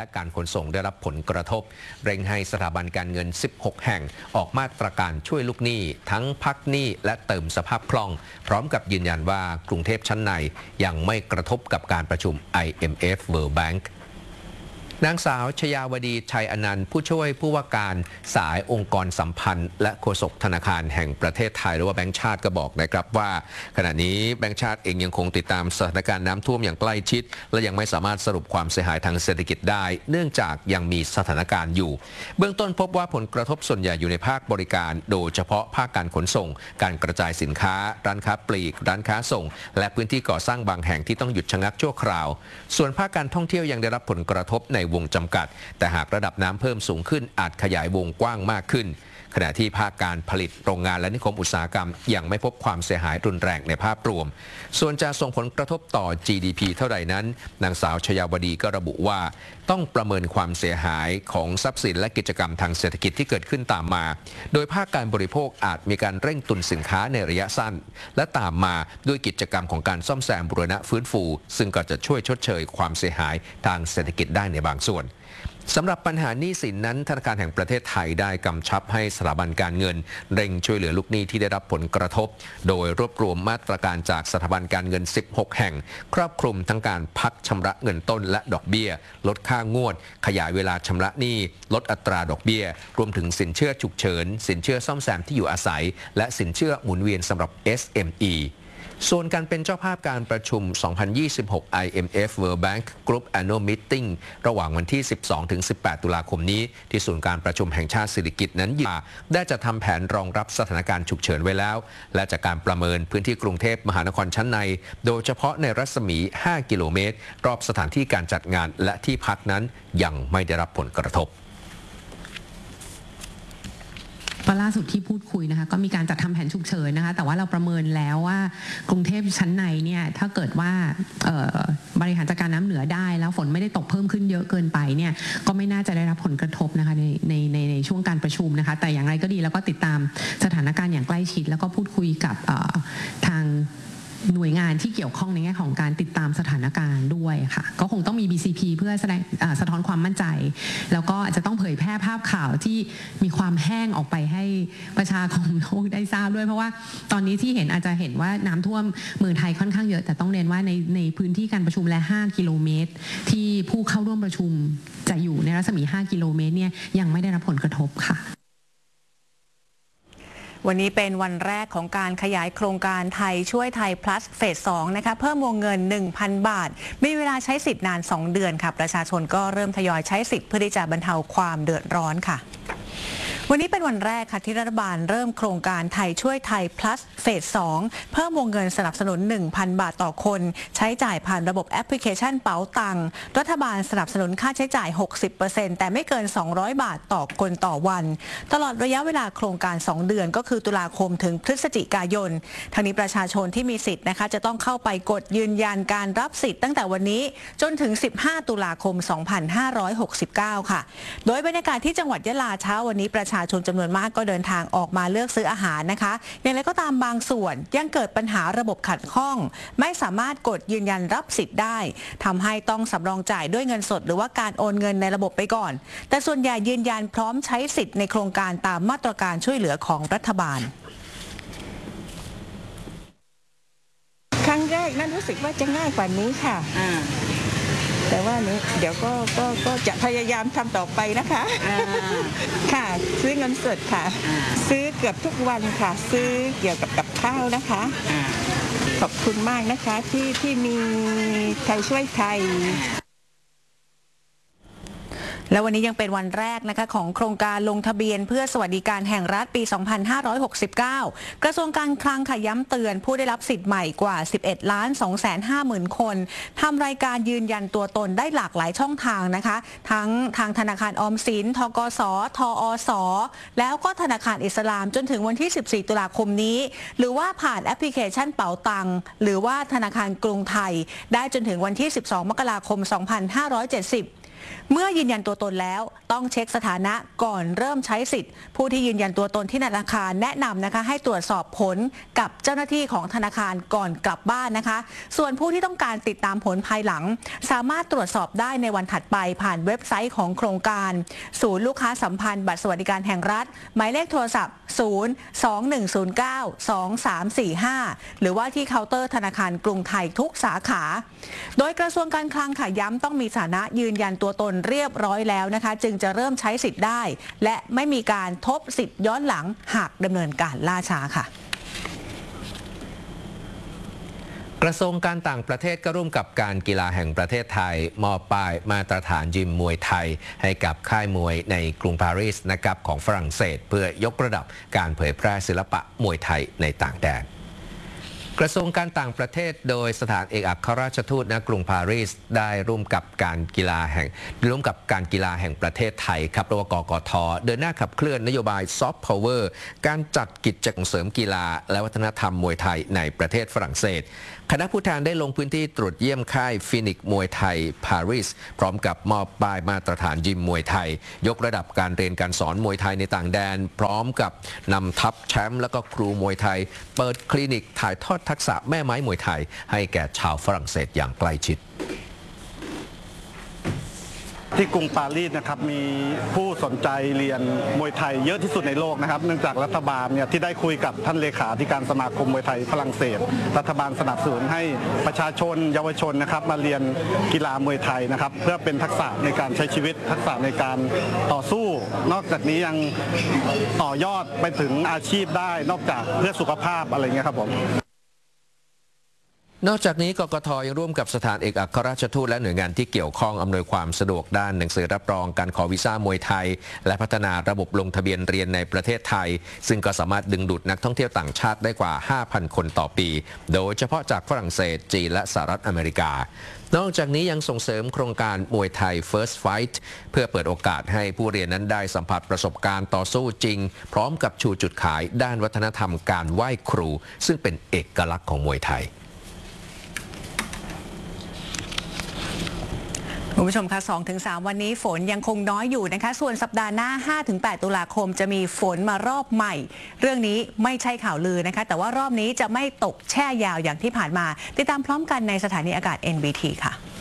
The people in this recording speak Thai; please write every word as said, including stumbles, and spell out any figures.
การขนส่งได้รับผลกระทบเร่งให้สถาบันการเงินสิบหกแห่งออกมาตรการช่วยลูกหนี้ทั้งพักหนี้และเติมสภาพคล่องพร้อมกับยืนยันว่ากรุงเทพชั้นในยังไม่กระทบกับการประชุม ไอ เอ็ม เอฟ World Bankนางสาวชยาวดีชัยอนันต์ผู้ช่วยผู้ว่าการสายองค์กรสัมพันธ์และโฆษกธนาคารแห่งประเทศไทยหรือว่าแบงก์ชาติก็บอกนะครับว่าขณะนี้แบงก์ชาติเองยังคงติดตามสถานการณ์น้ำท่วมอย่างใกล้ชิดและยังไม่สามารถสรุปความเสียหายทางเศรษฐกิจได้เนื่องจากยังมีสถานการณ์อยู่เบื้องต้นพบว่าผลกระทบส่วนใหญ่อยู่ในภาคบริการโดยเฉพาะภาคการขนส่งการกระจายสินค้าร้านค้าปลีกร้านค้าส่งและพื้นที่ก่อสร้างบางแห่งที่ต้องหยุดชะงักชั่วคราวส่วนภาคการท่องเที่ยวยังได้รับผลกระทบในวงจำกัดแต่หากระดับน้ำเพิ่มสูงขึ้นอาจขยายวงกว้างมากขึ้นขณะที่ภาคการผลิตโรงงานและนิคมอุตสาหกรรมยังไม่พบความเสียหายรุนแรงในภาพรวมส่วนจะส่งผลกระทบต่อ จี ดี พี เท่าใดนั้นนางสาวชยาวดีก็ระบุว่าต้องประเมินความเสียหายของทรัพย์สินและกิจกรรมทางเศรษฐกิจที่เกิดขึ้นตามมาโดยภาคการบริโภคอาจมีการเร่งตุนสินค้าในระยะสั้นและตามมาด้วยกิจกรรมของการซ่อมแซมบูรณะฟื้นฟูซึ่งก็จะช่วยชดเชยความเสียหายทางเศรษฐกิจได้ในบางส่วนสำหรับปัญหาหนี้สินนั้นธนาคารแห่งประเทศไทยได้กำชับให้สถาบันการเงินเร่งช่วยเหลือลูกหนี้ที่ได้รับผลกระทบโดยรวบรวมมาตรการจากสถาบันการเงินสิบหกแห่งครอบคลุมทั้งการพักชำระเงินต้นและดอกเบี้ยลดค่างวดขยายเวลาชำระหนี้ลดอัตราดอกเบี้ยรวมถึงสินเชื่อฉุกเฉินสินเชื่อซ่อมแซมที่อยู่อาศัยและสินเชื่อหมุนเวียนสำหรับ เอส เอ็ม อี ส่วนการเป็นเจ้าภาพการประชุม สองพันยี่สิบหก ไอ เอ็ม เอฟ World Bank Group Annual Meeting ระหว่างวันที่ สิบสองถึงสิบแปด ตุลาคมนี้ที่ศูนย์การประชุมแห่งชาติสิริกิติ์นั้นได้จะทำแผนรองรับสถานการณ์ฉุกเฉินไว้แล้วและจากการประเมินพื้นที่กรุงเทพมหานครชั้นในโดยเฉพาะในรัศมี ห้า กิโลเมตรรอบสถานที่การจัดงานและที่พักนั้นยังไม่ได้รับผลกระทบล่าสุดที่พูดคุยนะคะก็มีการจัดทำแผนฉุกเฉินนะคะแต่ว่าเราประเมินแล้วว่ากรุงเทพชั้นในเนี่ยถ้าเกิดว่าบริหารจัดการน้ำเหนือได้แล้วฝนไม่ได้ตกเพิ่มขึ้นเยอะเกินไปเนี่ยก็ไม่น่าจะได้รับผลกระทบนะคะในในในในช่วงการประชุมนะคะแต่อย่างไรก็ดีแล้วก็ติดตามสถานการณ์อย่างใกล้ชิดแล้วก็พูดคุยกับทางหน่วยงานที่เกี่ยวข้องในแง่ของการติดตามสถานการณ์ด้วยค่ะก็คงต้องมี บี ซี พี เพื่อแสดงสะท้อนความมั่นใจแล้วก็จะต้องเผยแพร่ภาพข่าวที่มีความแห้งออกไปให้ประชาคมโลกได้ทราบด้วยเพราะว่าตอนนี้ที่เห็นอาจจะเห็นว่าน้ำท่วมเมืองไทยค่อนข้างเยอะแต่ต้องเน้นว่าในในพื้นที่การประชุมและห้ากิโลเมตรที่ผู้เข้าร่วมประชุมจะอยู่ในรัศมีห้ากิโลเมตรเนี่ยยังไม่ได้รับผลกระทบค่ะวันนี้เป็นวันแรกของการขยายโครงการไทยช่วยไทย plus เฟสสองนะคะเพิ่มวงเงิน หนึ่งพัน บาทมีเวลาใช้สิทธิ์นานสองเดือนค่ะประชาชนก็เริ่มทยอยใช้สิทธิ์เพื่อที่จะบรรเทาความเดือดร้อนค่ะวันนี้เป็นวันแรกค่ะที่รัฐบาลเริ่มโครงการไทยช่วยไทย plus เฟสสองเพิ่มวงเงินสนับสนุน หนึ่งพัน บาทต่อคนใช้จ่ายผ่านระบบแอปพลิเคชันเป๋าตังค์รัฐบาลสนับสนุนค่าใช้จ่าย หกสิบเปอร์เซ็นต์ แต่ไม่เกิน สองร้อย บาทต่อคนต่อวันตลอดระยะเวลาโครงการสองเดือนก็คือตุลาคมถึงพฤศจิกายนทางนี้ประชาชนที่มีสิทธิ์นะคะจะต้องเข้าไปกดยืนยันการรับสิทธิ์ตั้งแต่วันนี้จนถึงสิบห้าตุลาคมสองพันห้าร้อยหกสิบเก้าค่ะโดยบรรยากาศที่จังหวัดยะลาเช้าวันนี้ประชาชนจำนวนมากก็เดินทางออกมาเลือกซื้ออาหารนะคะอย่างไรก็ตามบางส่วนยังเกิดปัญหาระบบขัดข้องไม่สามารถกดยืนยันรับสิทธิ์ได้ทำให้ต้องสำรองจ่ายด้วยเงินสดหรือว่าการโอนเงินในระบบไปก่อนแต่ส่วนใหญ่ยืนยันพร้อมใช้สิทธิ์ในโครงการตามมาตรการช่วยเหลือของรัฐบาลครั้งแรกนั้นรู้สึกว่าจะง่ายกว่านี้ค่ะแต่ว่านี้เดี๋ยวก็ก็ก็จะพยายามทำต่อไปนะคะค่ะซื้อเงินสดค่ะซื้อเกือบทุกวันค่ะซื้อเกี่ยวกับกับข้าวนะคะขอบคุณมากนะคะที่ที่มีไทยช่วยไทยและวันนี้ยังเป็นวันแรกนะคะของโครงการลงทะเบียนเพื่อสวัสดิการแห่งรัฐปี สองพันห้าร้อยหกสิบเก้า กระทรวงการคลังค่ะย้ำเตือนผู้ได้รับสิทธิ์ใหม่กว่า สิบเอ็ดล้านสองแสนห้าหมื่น คนทำรายการยืนยันตัวตนได้หลากหลายช่องทางนะคะทั้งทางธนาคารออมสิน ธกส ทอส แล้วก็ธนาคารอิสลามจนถึงวันที่ สิบสี่ ตุลาคมนี้หรือว่าผ่านแอปพลิเคชันเป๋าตังหรือว่าธนาคารกรุงไทยได้จนถึงวันที่ สิบสอง มกราคม สองพันห้าร้อยเจ็ดสิบเมื่อยืนยันตัวตนแล้วต้องเช็คสถานะก่อนเริ่มใช้สิทธิ์ผู้ที่ยืนยันตัวตนที่ธนาคารแนะนำนะคะให้ตรวจสอบผลกับเจ้าหน้าที่ของธนาคารก่อนกลับบ้านนะคะส่วนผู้ที่ต้องการติดตามผลภายหลังสามารถตรวจสอบได้ในวันถัดไปผ่านเว็บไซต์ของโครงการศูนย์ลูกค้าสัมพันธ์บัตรสวัสดิการแห่งรัฐหมายเลขโทรศัพท์ศูนย์ สอง หนึ่ง ศูนย์ เก้า สอง สาม สี่ ห้าหรือว่าที่เคาน์เตอร์ธนาคารกรุงไทยทุกสาขาโดยกระทรวงการคลังค่ะย้ำต้องมีสถานะยืนยันตัวตนเรียบร้อยแล้วนะคะจึงจะเริ่มใช้สิทธิ์ได้และไม่มีการทบสิทธิ์ย้อนหลังหากดำเนินการล่าช้าค่ะกระทรวงการต่างประเทศก็ร่วมกับการกีฬาแห่งประเทศไทยมอบป้ายมาตรฐานยิมมวยไทยให้กับค่ายมวยในกรุงปารีสนะครับของฝรั่งเศสเพื่อยกระดับการเผยแพร่ศิลปะมวยไทยในต่างแดนกระทรวงการต่างประเทศโดยสถานเอกอัครราชทูตณกรุงปารีสได้ร่วมกับการกีฬาแห่งร่วมกับการกีฬาแห่งประเทศไทยครับหรือว่ากกท.เดินหน้าขับเคลื่อนนโยบายซอฟต์พาวเวอร์การจัดกิจกรรมเสริมกีฬาและวัฒนธรรมมวยไทยในประเทศฝรั่งเศสคณะผู้แทนได้ลงพื้นที่ตรวจเยี่ยมค่ายฟินิกมวยไทยปารีสพร้อมกับมอบป้ายมาตรฐานยิมมวยไทยยกระดับการเรียนการสอนมวยไทยในต่างแดนพร้อมกับนำทัพแชมป์และก็ครูมวยไทยเปิดคลินิกถ่ายทอดทักษะแม่ไม้มวยไทยให้แก่ชาวฝรั่งเศสอย่างใกล้ชิดที่กรุงปารีสนะครับมีผู้สนใจเรียนมวยไทยเยอะที่สุดในโลกนะครับเนื่องจากรัฐบาลเนี่ยที่ได้คุยกับท่านเลขาธิการสมาคมมวยไทยฝรั่งเศสรัฐบาลสนับสนุนให้ประชาชนเยาวชนนะครับมาเรียนกีฬามวยไทยนะครับเพื่อเป็นทักษะในการใช้ชีวิตทักษะในการต่อสู้นอกจากนี้ยังต่อยอดไปถึงอาชีพได้นอกจากเพื่อสุขภาพอะไรเงี้ยครับผมนอกจากนี้กกท.ยังร่วมกับสถานเอกอัครราชทูตและหน่วยงานที่เกี่ยวข้องอำนวยความสะดวกด้านหนังสือรับรองการขอวีซ่ามวยไทยและพัฒนาระบบลงทะเบียนเรียนในประเทศไทยซึ่งก็สามารถดึงดูดนักท่องเที่ยวต่างชาติได้กว่า ห้าพัน คนต่อปีโดยเฉพาะจากฝรั่งเศสจีนและสหรัฐอเมริกานอกจากนี้ยังส่งเสริมโครงการมวยไทย First Fight เพื่อเปิดโอกาสให้ผู้เรียนนั้นได้สัมผัสประสบการณ์ต่อสู้จริงพร้อมกับชูจุดขายด้านวัฒนธรรมการไหว้ครูซึ่งเป็นเอกลักษณ์ของมวยไทยคุณผู้ชมคะ สองถึงสาม วันนี้ฝนยังคงน้อยอยู่นะคะส่วนสัปดาห์หน้า ห้าถึงแปด ตุลาคมจะมีฝนมารอบใหม่เรื่องนี้ไม่ใช่ข่าวลือนะคะแต่ว่ารอบนี้จะไม่ตกแช่ยาวอย่างที่ผ่านมาติดตามพร้อมกันในสถานีอากาศ เอ็น บี ที ค่ะ